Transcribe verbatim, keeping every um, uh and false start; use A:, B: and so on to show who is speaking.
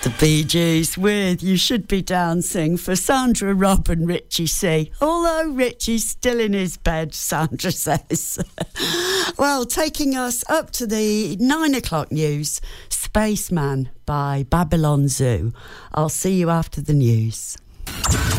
A: The Bee Gees with You Should Be Dancing for Sandra, Rob and Richie C. Although Richie's still in his bed, Sandra says. Well, taking us up to the nine o'clock news, Spaceman by Babylon Zoo. I'll see you after the news.